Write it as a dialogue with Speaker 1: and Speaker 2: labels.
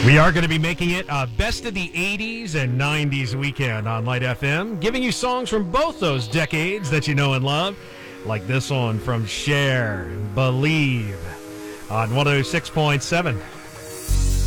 Speaker 1: We are going to be making it a best of the 80s and 90s weekend on Light FM, giving you songs from both those decades that you know and love, like this one from Cher, Believe, on 106.7.